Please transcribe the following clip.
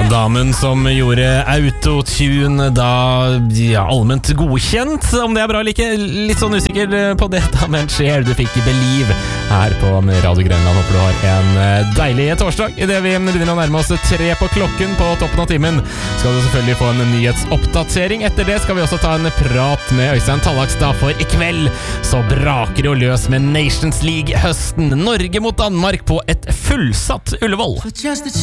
Damen som gjorde autotune da allment godkjent. Om det bra eller ikke, litt sånn usikker på det da, men Cher, du fikk Believe her på Radio Grenland. Håper du har en deilig torsdag. I det vi begynner å nærme oss 3 på klokken på toppen av timen, skal du selvfølgelig få en nyhetsoppdatering. Etter det skal vi også ta en prat med Øystein Tallakstad, for i kveld så braker det jo løs med Nations League-høsten. Norge mot Danmark på et fullsatt Ullevål.